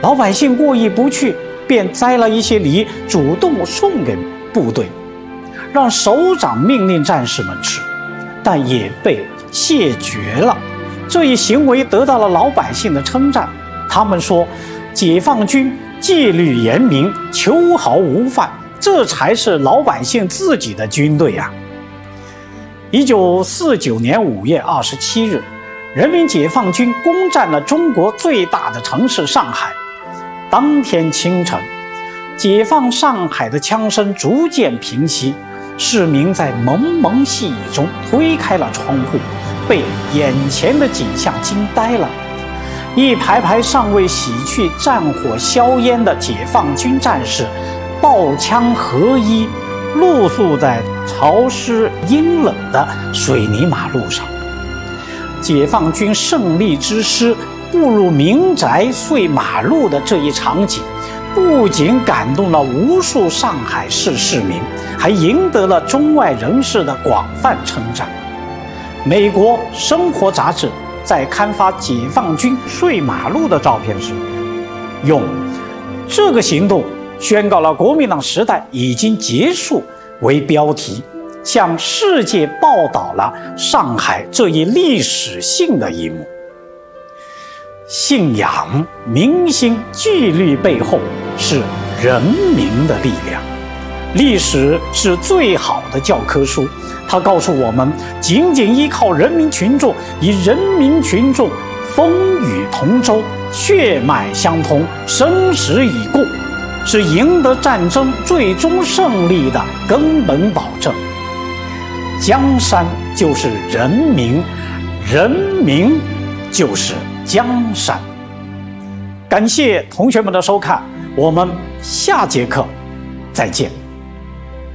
老百姓过意不去，便摘了一些梨，主动送给部队，让首长命令战士们吃，但也被谢绝了。这一行为得到了老百姓的称赞，他们说，解放军纪律严明，秋毫无犯，这才是老百姓自己的军队啊。1949年5月27日，人民解放军攻占了中国最大的城市上海。当天清晨，解放上海的枪声逐渐平息，市民在蒙蒙细雨中推开了窗户，被眼前的景象惊呆了。一排排尚未洗去战火硝烟的解放军战士，抱枪合一，露宿在潮湿阴冷的水泥马路上。解放军胜利之师步入民宅碎马路的这一场景，不仅感动了无数上海市市民，还赢得了中外人士的广泛称赞。美国生活杂志在刊发解放军碎马路的照片时，用这个行动宣告了国民党时代已经结束为标题，向世界报道了上海这一历史性的一幕。信仰、民心、纪律背后是人民的力量。历史是最好的教科书，它告诉我们，仅仅依靠人民群众，以人民群众风雨同舟、血脉相通、生死以共，是赢得战争最终胜利的根本保证。江山就是人民，人民就是江山。感谢同学们的收看，我们下节课再见。